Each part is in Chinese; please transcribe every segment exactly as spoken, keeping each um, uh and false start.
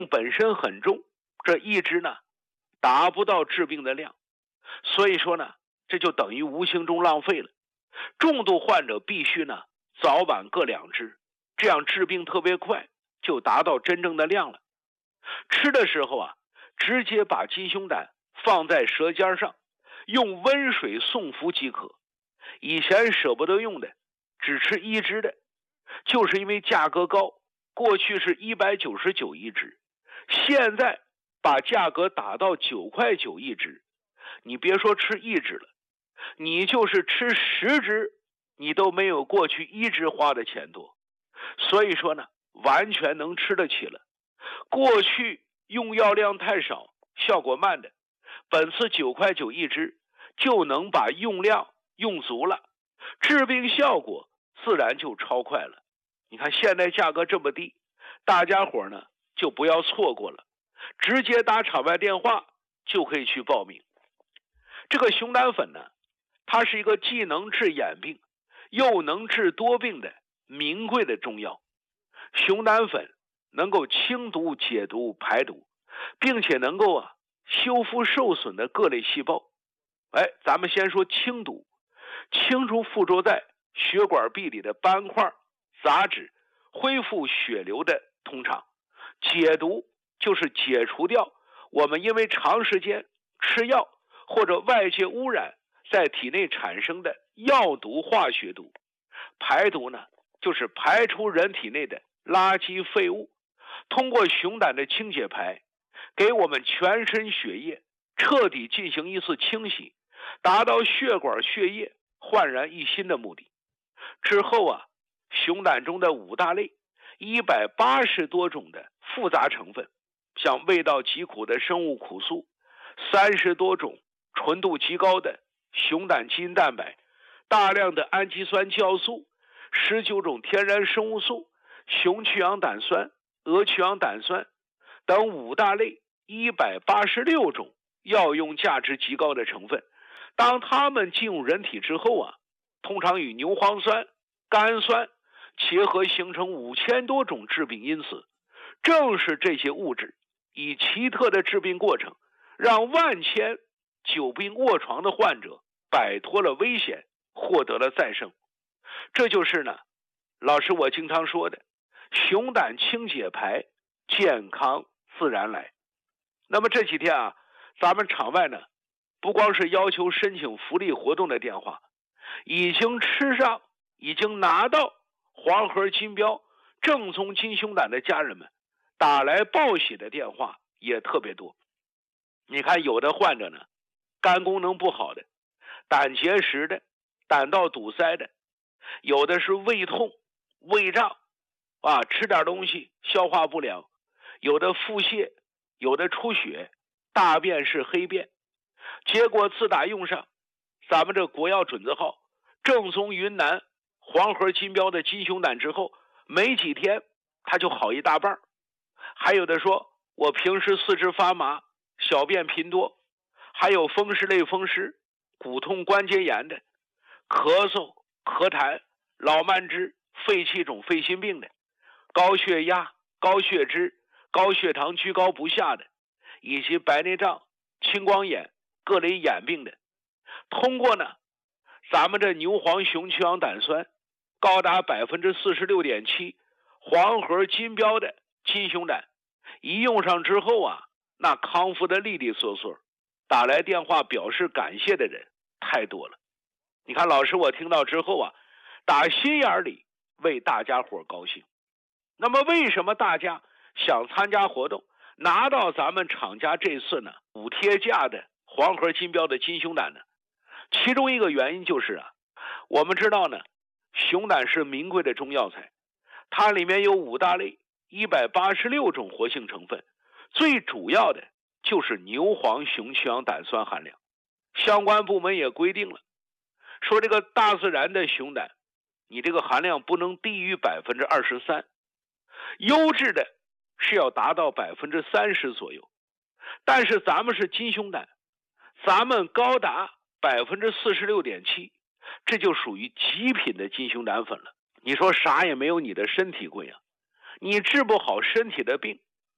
本身很重，这一直呢达不到治病的量，所以说呢，这就等于无形中浪费了。重度患者必须呢早晚各两支，这样治病特别快，就达到真正的量了。吃的时候啊，直接把鸡胸胆放在舌尖上，用温水送服即可。以前舍不得用的，只吃一支的，就是因为价格高，过去是一百九十九一支，现在把价格打到九块九一支。你别说吃一支了，你就是吃十支，你都没有过去一支花的钱多。所以说呢，完全能吃得起了。过去用药量太少，效果慢的，本次九块九一支就能把用量用足了，治病效果自然就超快了。你看现在价格这么低，大家伙呢就不要错过了，直接打场外电话就可以去报名。这个熊胆粉呢，它是一个既能治眼病又能治多病的名贵的中药。熊胆粉能够清毒解毒排毒，并且能够啊修复受损的各类细胞。哎，咱们先说清毒，清除附着在血管壁里的斑块杂质，恢复血流的通畅。解毒就是解除掉我们因为长时间吃药或者外界污染在体内产生的药毒化学毒。排毒呢，就是排出人体内的垃圾废物，通过熊胆的清解排，给我们全身血液彻底进行一次清洗，达到血管血液焕然一新的目的。之后啊，熊胆中的五大类一百八十多种的复杂成分，像味道极苦的生物苦素，三十多种纯度极高的熊胆基因蛋白，大量的氨基酸酵素，十九种天然生物素，熊去氧胆酸、鹅去氧胆酸等五大类一百八十六种药用价值极高的成分。当它们进入人体之后啊，通常与牛磺酸、甘酸结合，形成五千多种致病因子。正是这些物质以奇特的致病过程，让万千久病卧床的患者摆脱了危险，获得了再生。这就是呢，老师我经常说的，熊胆清解排，健康自然来。那么这几天啊，咱们场外呢，不光是要求申请福利活动的电话，已经吃上已经拿到黄河金标正宗金熊胆的家人们打来报喜的电话也特别多。你看有的患者呢，肝功能不好的，胆结石的，胆道堵塞的，有的是胃痛胃胀啊，吃点东西消化不良，有的腹泻，有的出血，大便是黑便。结果自打用上咱们这国药准字号正宗云南黄河金标的金熊胆之后，没几天他就好一大半。还有的说我平时四肢发麻，小便频多，还有风湿类风湿、骨痛关节炎的，咳嗽咳痰、老慢支、肺气肿肺心病的，高血压、高血脂、高血糖居高不下的，以及白内障、青光眼各类眼病的。通过呢咱们这牛黄熊去氧胆酸高达 百分之四十六点七 黄河金标的金熊胆，一用上之后啊，那康复的利利索索，打来电话表示感谢的人太多了。你看老师我听到之后啊，打心眼里为大家伙高兴。那么为什么大家想参加活动，拿到咱们厂家这次呢补贴价的黄河金标的金熊胆呢？其中一个原因就是啊，我们知道呢，熊胆是名贵的中药材，它里面有五大类一百八十六种活性成分，最主要的就是牛黄熊去氧胆酸含量。相关部门也规定了，说这个大自然的熊胆，你这个含量不能低于 百分之二十三， 优质的是要达到 百分之三十 左右。但是咱们是金熊胆，咱们高达 百分之四十六点七， 这就属于极品的金熊胆粉了。你说啥也没有你的身体贵啊，你治不好身体的病，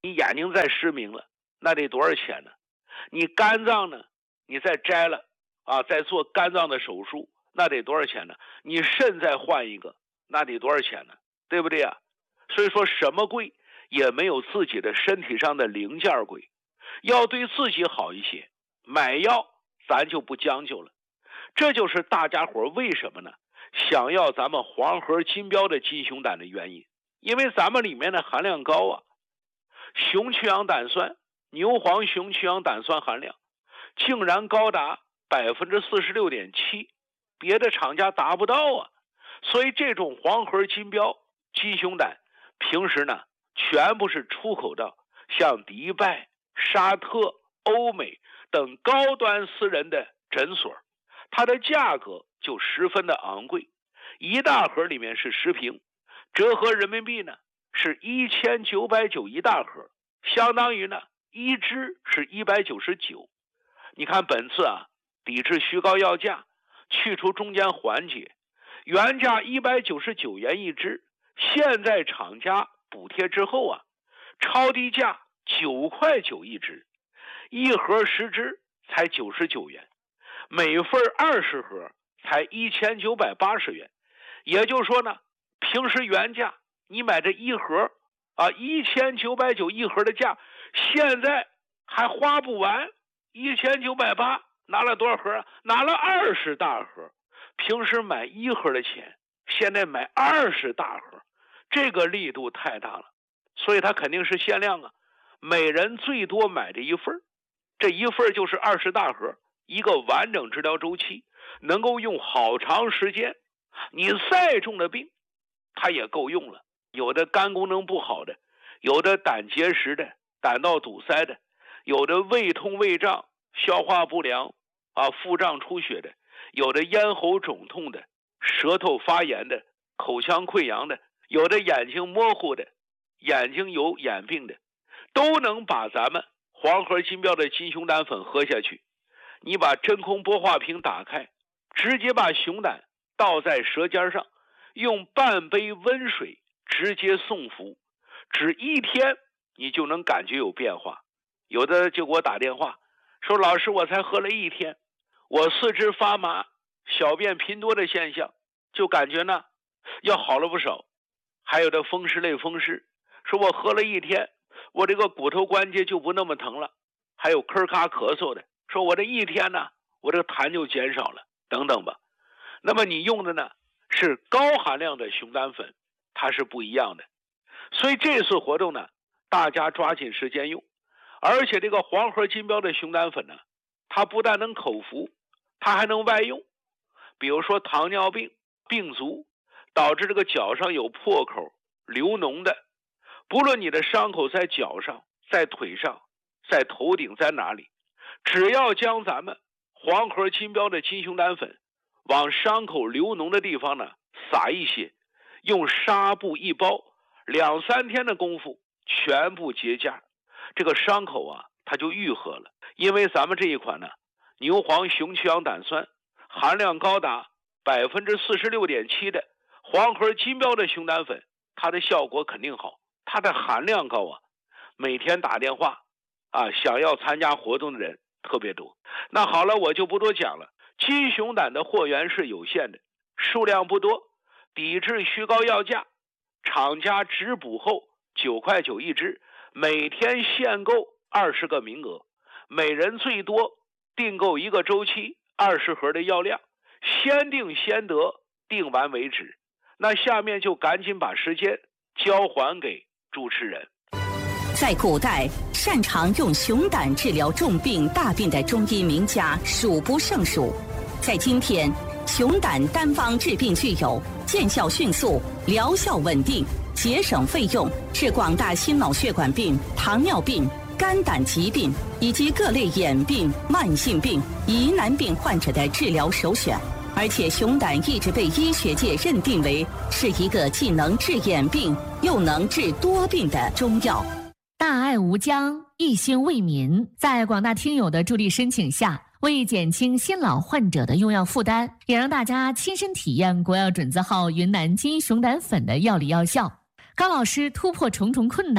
你眼睛再失明了，那得多少钱呢？你肝脏呢，你再摘了啊，再做肝脏的手术，那得多少钱呢？你肾再换一个，那得多少钱呢？对不对啊？所以说什么贵也没有自己的身体上的零件贵，要对自己好一些，买药咱就不将就了。这就是大家伙为什么呢想要咱们黄河金标的金熊胆的原因，因为咱们里面的含量高啊，雄曲氧胆酸、牛黄雄曲氧胆酸含量竟然高达百分之四十六点七，别的厂家达不到啊。所以这种黄河金标金熊胆平时呢全部是出口到像迪拜、沙特、欧美等高端私人的诊所，它的价格就十分的昂贵，一大盒里面是十瓶，折合人民币呢是一千九百九一大盒，相当于呢一支是一百九十九。你看本次啊，抵制虚高药价，去除中间环节，原价一百九十九元一支，现在厂家补贴之后啊，超低价九块九一支，一盒十支才九十九元，每份二十盒才一千九百八十元。也就是说呢，平时原价你买这一盒啊一千九百九一盒的价，现在还花不完，一千九百八拿了多少盒啊？拿了二十大盒。平时买一盒的钱，现在买二十大盒，这个力度太大了，所以它肯定是限量啊，每人最多买这一份，这一份就是二十大盒，一个完整治疗周期，能够用好长时间。你再重的病它也够用了，有的肝功能不好的，有的胆结石的、胆道堵塞的，有的胃痛胃胀、消化不良啊、腹胀出血的，有的咽喉肿痛的、舌头发炎的、口腔溃疡的，有的眼睛模糊的、眼睛有眼病的，都能把咱们黄河金标的金熊胆粉喝下去。你把真空玻化瓶打开，直接把熊胆倒在舌尖上，用半杯温水直接送服，只一天你就能感觉有变化。有的就给我打电话说，老师我才喝了一天，我四肢发麻、小便频多的现象就感觉呢要好了不少。还有的风湿类风湿，说我喝了一天，我这个骨头关节就不那么疼了。还有咳咔咳嗽的，说我这一天呢我这个痰就减少了，等等吧。那么你用的呢是高含量的熊胆粉，它是不一样的。所以这次活动呢，大家抓紧时间用。而且这个黄河金标的熊胆粉呢，它不但能口服，它还能外用。比如说糖尿病、病足，导致这个脚上有破口、流脓的，不论你的伤口在脚上、在腿上、在头顶、在哪里，只要将咱们黄河金标的金熊胆粉往伤口流脓的地方呢撒一些，用纱布一包，两三天的功夫全部结痂，这个伤口啊它就愈合了。因为咱们这一款呢牛黄雄曲氧胆酸含量高达百分之四十六点七的黄河金标的熊胆粉，它的效果肯定好，它的含量高啊。每天打电话啊想要参加活动的人特别多。那好了，我就不多讲了。金熊胆的货源是有限的，数量不多，抵制虚高药价，厂家直补后九块九一支，每天限购二十个名额，每人最多订购一个周期二十盒的药量，先订先得，订完为止。那下面就赶紧把时间交还给主持人。 在古代，擅长用熊胆治疗重病大病的中医名家数不胜数。在今天，熊胆单方治病具有见效迅速、疗效稳定、节省费用，是广大心脑血管病、糖尿病、肝胆疾病以及各类眼病、慢性病、疑难病患者的治疗首选。而且熊胆一直被医学界认定为是一个既能治眼病又能治多病的中药。 大爱无疆，一心为民，在广大听友的助力申请下，为减轻新老患者的用药负担，也让大家亲身体验国药准字号云南金熊胆粉的药理药效。高老师突破重重困难，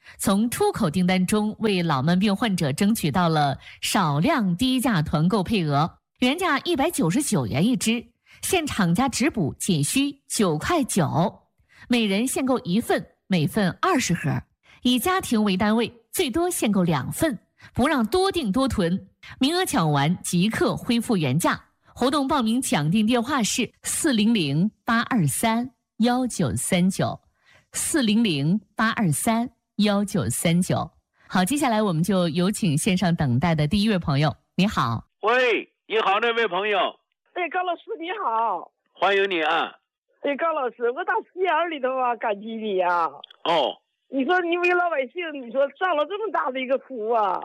从出口订单中为老慢病患者争取到了少量低价团购配额，原价一百九十九元一支，现厂家直补仅需九块九，每人限购一份，每份二十盒，以家庭为单位，最多限购两份，不让多订多囤，名额抢完即刻恢复原价。活动报名抢订电话是四零零八二三幺九三九，四零零八二三幺九三九。好，接下来我们就有请线上等待的第一位朋友。你好。 喂，你好，那位朋友。 哎，高老师你好。 欢迎你啊。 哎，高老师，我打心眼里头啊感激你呀、啊。 哦。 你说你为老百姓，你说造了这么大的一个福啊。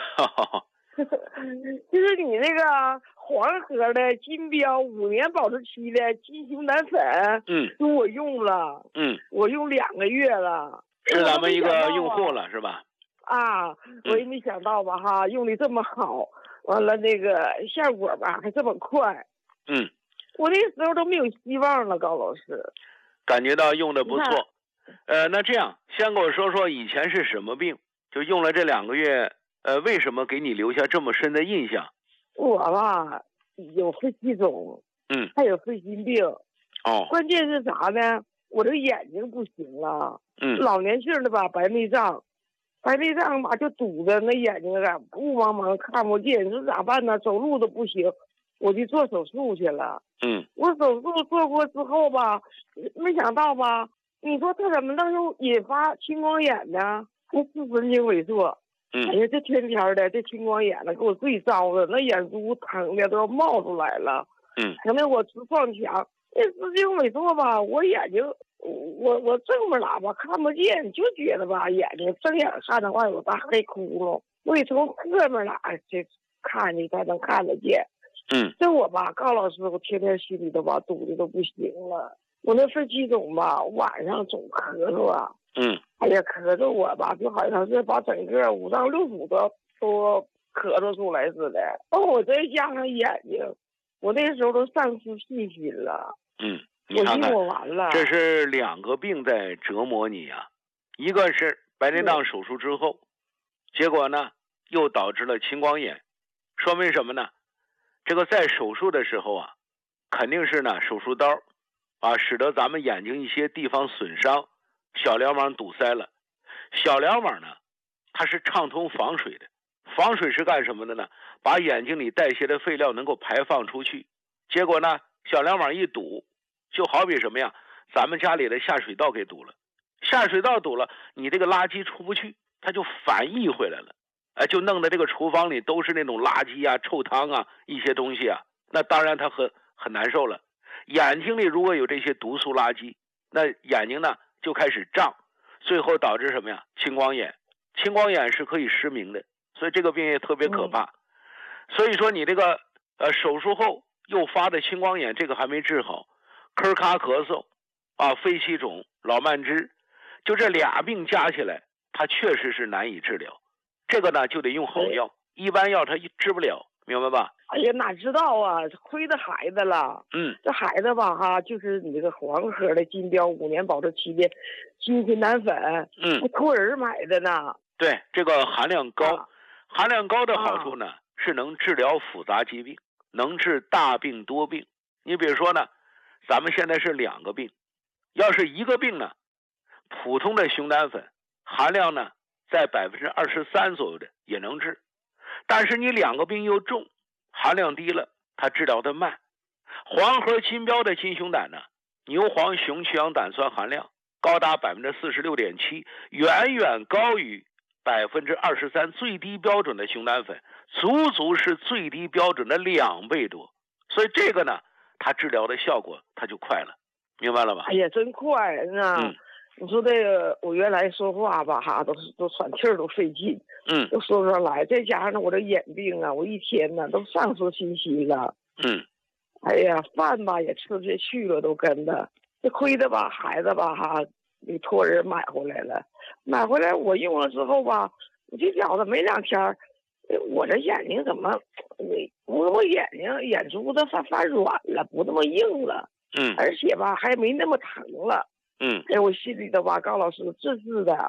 就是你那个黄盒的金标五年保质期的金熊胆粉， 嗯， 我用了， 嗯， 我用两个月了， 是咱们一个用户了，是吧？ 啊，我也没想到吧，哈，用的这么好，完了那个效果吧还这么快， 嗯， 我那时候都没有希望了，高老师， 感觉到用的不错，呃，那这样先跟我说说以前是什么病，就用了这两个月。呃，为什么给你留下这么深的印象？ 我吧，有肺气肿， 嗯， 还有肺心病。 哦， 关键是啥呢？我这个眼睛不行了， 嗯， 老年性的吧，白内障，白内障吧就堵着那眼睛啊，雾茫茫看不见，你说咋办呢？走路都不行，我就做手术去了。 嗯， 我手术做过之后吧，没想到吧，你说他怎么能又引发青光眼呢？那视神经萎缩。 嗯， 哎呀，这天天的这青光眼呢，给我最糟的，那眼珠疼的都要冒出来了。 嗯， 疼的我直撞墙。这视经萎缩吧，我眼睛，我我正面喇叭看不见，就觉得吧，眼睛睁眼看的话有大黑窟窿，我得从侧面喇叭这看你才能看得见。 嗯， 这我吧，高老师，我天天心里头吧堵的都不行了。我那肺气肿吧，晚上总咳嗽啊。 嗯， 哎呀，咳嗽我吧，就好像是把整个五脏六腑都都咳嗽出来似的。哦，我再加上眼睛，我那时候都丧失信心了。 嗯，你看看， 我完了， 这是两个病在折磨你呀、啊。一个是白内障手术之后，结果呢又导致了青光眼，说明什么呢？这个在手术的时候啊，肯定是呢手术刀啊，使得咱们眼睛一些地方损伤。小梁网堵塞了，小梁网呢，它是畅通房水的，房水是干什么的呢？把眼睛里代谢的废料能够排放出去。结果呢，小梁网一堵，就好比什么呀？咱们家里的下水道给堵了，下水道堵了，你这个垃圾出不去，它就反溢回来了，哎，就弄得这个厨房里都是那种垃圾啊、臭汤啊一些东西啊，那当然它很很难受了。眼睛里如果有这些毒素垃圾，那眼睛呢？就开始胀，最后导致什么呀？青光眼，青光眼是可以失明的，所以这个病也特别可怕。嗯、所以说你这个呃手术后诱发的青光眼，这个还没治好，咳咔咳嗽啊，肺气肿、老慢支，就这俩病加起来，它确实是难以治疗。这个呢就得用好药，一般药它治不了，明白吧？ 哎呀，哪知道啊，亏的孩子了。 嗯， 这孩子吧，哈，就是你这个黄盒的金标五年保质期的金心胆粉， 嗯， 我托人买的呢。 对，这个含量高， 啊、 含量高的好处呢、啊、是能治疗复杂疾病，能治大病多病。你比如说呢，咱们现在是两个病，要是一个病呢，普通的熊胆粉含量呢在百分之二十三左右的也能治，但是你两个病又重。含量低了，它治疗的慢。黄盒金标的金熊胆呢，牛黄熊去氧胆酸含量高达百分之四十六点七，远远高于百分之二十三最低标准的熊胆粉，足足是最低标准的两倍多。所以这个呢，它治疗的效果它就快了，明白了吧？ 哎呀，真快啊！嗯你说这个，我原来说话吧，哈，都是都喘气儿都费劲， 嗯， 都说不上来。再加上呢，我这眼病啊，我一天呢都丧失信心了， 嗯， 哎呀，饭吧也吃不下去了，都跟着。这亏的吧，孩子吧，哈，你托人买回来了，买回来我用了之后吧，我就觉得没两天，我这眼睛怎么，我我眼睛眼珠子发发软了，不那么硬了， 嗯， 而且吧还没那么疼了。 嗯， 哎，我心里头吧，高老师，这是的，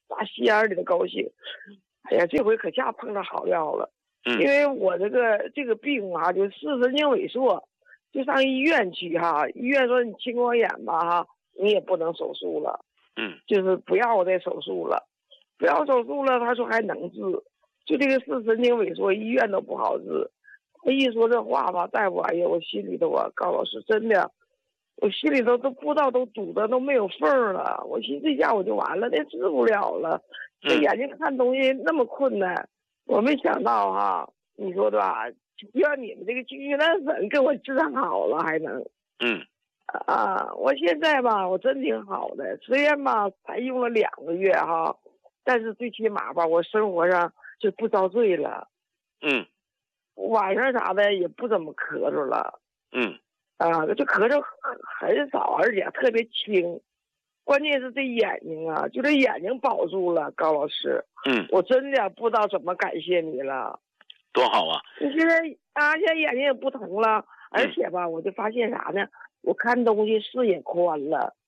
打心眼里的高兴。哎呀，这回可下碰到好料了， 嗯， 因为我这个这个病啊，就视神经萎缩，就上医院去哈，医院说你青光眼吧哈，你也不能手术了， 嗯， 就是不要再手术了，不要手术了，他说还能治，就这个视神经萎缩，医院都不好治。他一说这话吧，大夫，哎呀，我心里头啊，高老师真的，我心里头都不知道都堵得都没有缝了，我寻思这下我就完了，这治不了了。这眼睛看东西那么困难，我没想到哈，你说对吧？让你们这个精血蛋粉给我治好了，还能， 嗯， 啊，我现在吧，我真挺好的，虽然吧才用了两个月哈，但是最起码吧，我生活上就不遭罪了， 嗯， 晚上啥的也不怎么咳嗽了， 嗯， 啊，这咳嗽很少，而且特别轻。关键是这眼睛啊，就这眼睛保住了，高老师。 嗯， 我真的不知道怎么感谢你了。 多好啊！ 你现在啊，现在眼睛也不疼了，而且吧，我就发现啥呢？我看东西视野宽了，